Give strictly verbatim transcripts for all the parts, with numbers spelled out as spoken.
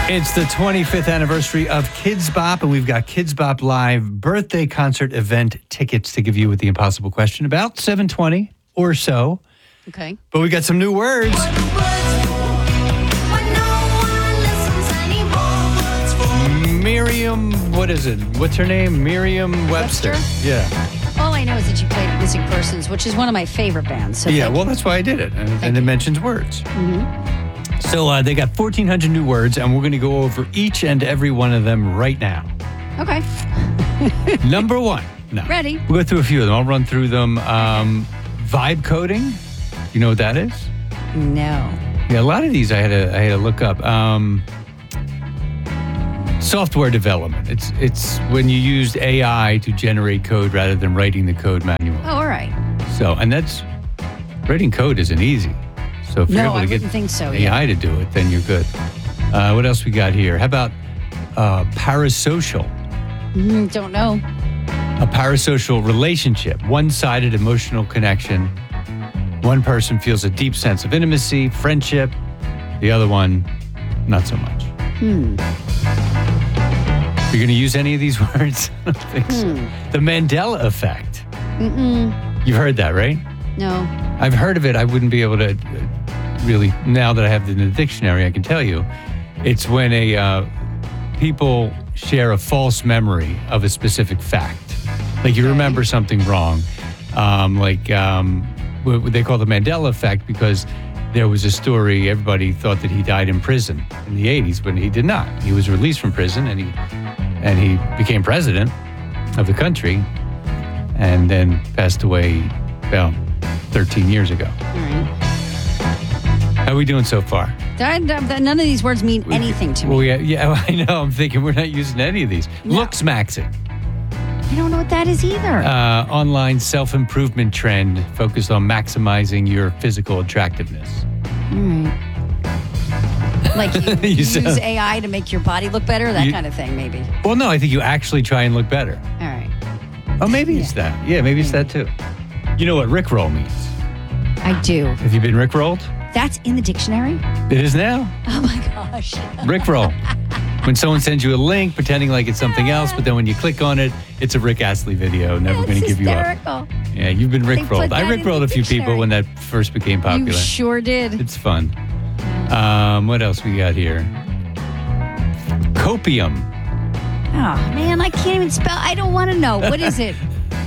It's the twenty-fifth anniversary of Kids Bop, and we've got Kids Bop Live birthday concert event tickets to give you with the impossible question about seven twenty or so. Okay. But we got some new words. Miriam, what is it? What's her name? Miriam Webster. Webster? Yeah. All I know is that you played Missing Persons, which is one of my favorite bands. So yeah, thank well, you. that's why I did it. And, and it mentions words. Mm-hmm. So uh, they got fourteen hundred new words, and we're going to go over each and every one of them right now. Okay. Number one. No. Ready. We'll go through a few of them. I'll run through them. Um, vibe coding. You know what that is? No. Yeah, a lot of these I had to I had to look up. Um, software development. It's it's when you used A I to generate code rather than writing the code manually. Oh, all right. So, and that's writing code isn't easy. So if you're No, able to I get wouldn't think so, A I yeah. to do it, then you're good. Uh, what else we got here? How about uh, parasocial? Mm, don't know. A parasocial relationship, one-sided emotional connection. One person feels a deep sense of intimacy, friendship. The other one, not so much. Hmm. You're going to use any of these words? I don't think so. Hmm. The Mandela effect. Mm-mm. You've heard that, right? No. I've heard of it. I wouldn't be able to uh, really, now that I have it in the dictionary, I can tell you. It's when a uh, people share a false memory of a specific fact. Like you remember something wrong. Um, like um, what they call the Mandela effect because there was a story, everybody thought that he died in prison in the eighties, but he did not. He was released from prison and he and he became president of the country and then passed away about thirteen years ago. All right. How are we doing so far? That- that- None of these words mean anything to me. Well, yeah, yeah, I know. I'm thinking we're not using any of these. No. Looks maxing. I don't know what that is either. Uh, online self-improvement trend focused on maximizing your physical attractiveness. All right. Like you, You use sound- A I to make your body look better, that You- kind of thing, maybe. Well, no, I think you actually try and look better. All right. Oh, maybe it's that. Yeah, maybe it's that too. You know what Rickroll means? I do. Have you been Rickrolled? That's in the dictionary? It is now. Oh my gosh. Rickroll. When someone sends you a link pretending like it's something else, but then when you click on it, it's a Rick Astley video. Never going to That's give you up. hysterical. Yeah, you've been put Rickrolled. I that in Rickrolled the a few people dictionary. when that first became popular. You sure did. It's fun. Um, what else we got here? Copium. Oh, man, I can't even spell. I don't want to know. What is it?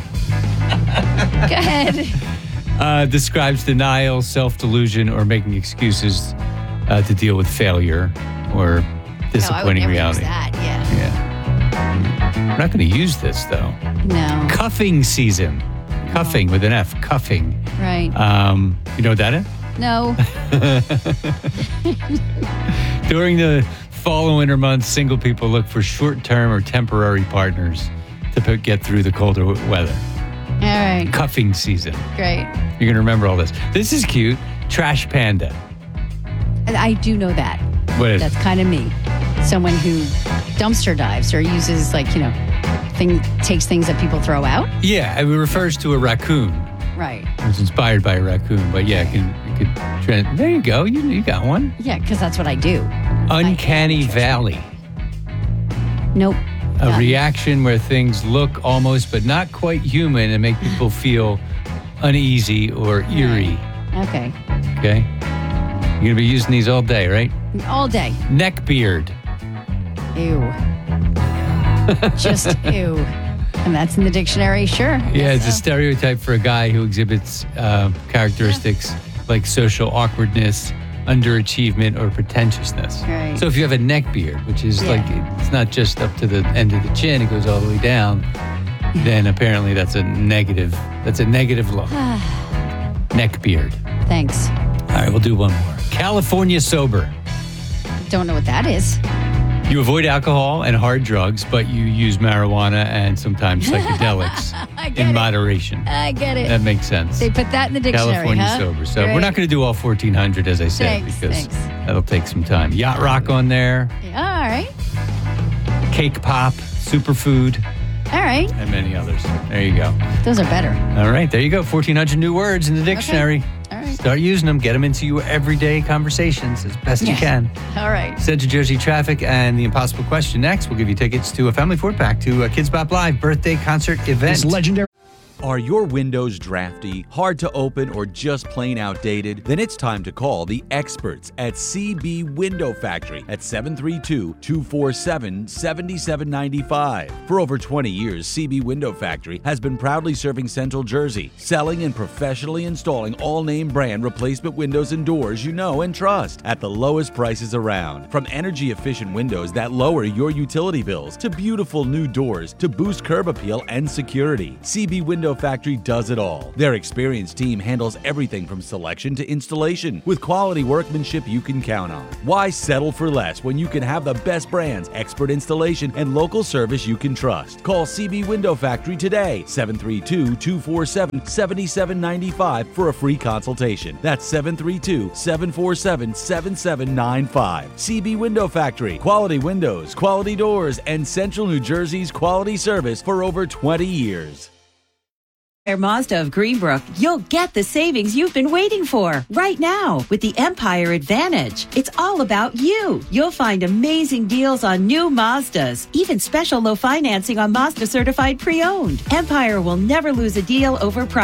Go ahead. Uh, describes denial, self-delusion, or making excuses uh, to deal with failure or No, I would disappointing never reality. use that. Yeah. Yeah. We're not going to use this, though. No. Cuffing season. Cuffing with an F. Cuffing. Right. Um, you know what that is? No. During the fall and winter months, single people look for short-term or temporary partners to put, get through the colder w- weather. All right. Cuffing season. Great. You're going to remember all this. This is cute. Trash panda. I I do know that. What is That's kind of me. Someone who dumpster dives or uses, like, you know, thing takes things that people throw out. Yeah, it refers to a raccoon. Right. It was inspired by a raccoon, but yeah, it can, it could trans- there you go. You, you got one. Yeah, because that's what I do. Uncanny valley. Nope. A Got it. reaction where things look almost but not quite human and make people feel uneasy or eerie. Okay. Okay? You're going to be using these all day, right? All day. Neck beard. Ew. Just ew. And that's in the dictionary, sure. Yeah, Yes, it's a so. stereotype for a guy who exhibits uh, characteristics like social awkwardness, underachievement, or pretentiousness. Right. So if you have a neck beard, which is Yeah. like, it's not just up to the end of the chin, it goes all the way down, then apparently that's a negative, that's a negative look. Neck beard. Thanks. All right, we'll do one more. California sober. Don't know what that is. You avoid alcohol and hard drugs, but you use marijuana and sometimes psychedelics I get in it. moderation. I get it. That makes sense. They put that in the dictionary, California huh? sober. So we're Great. not going to do all fourteen hundred, as I said, Thanks, because thanks. that'll take some time. Yacht rock on there, Yeah, all right. cake pop, superfood, All right. and many others. There you go. Those are better. All right, there you go. fourteen hundred new words in the dictionary. All right. Start using them. Get them into your everyday conversations as best Yeah. you can. All right. Central Jersey traffic and the impossible question next. We'll give you tickets to a family four pack to a Kids Bop Live birthday concert event. This legendary. Are your windows drafty, hard to open, or just plain outdated? Then it's time to call the experts at C B Window Factory at seven three two, two four seven, seven seven nine five. For over twenty years, C B Window Factory has been proudly serving Central Jersey, selling and professionally installing all name brand replacement windows and doors you know and trust at the lowest prices around. From energy efficient windows that lower your utility bills to beautiful new doors to boost curb appeal and security, C B Window Factory does it all. Their experienced team handles everything from selection to installation with quality workmanship you can count on. Why settle for less when you can have the best brands, expert installation, and local service you can trust? Call C B Window Factory today, seven three two, two four seven, seven seven nine five for a free consultation. That's seven three two, seven four seven, seven seven nine five. C B Window Factory, quality windows, quality doors, and Central New Jersey's quality service for over twenty years. At Mazda of Greenbrook, you'll get the savings you've been waiting for right now with the Empire Advantage. It's all about you. You'll find amazing deals on new Mazdas, even special low financing on Mazda certified pre-owned. Empire will never lose a deal over price.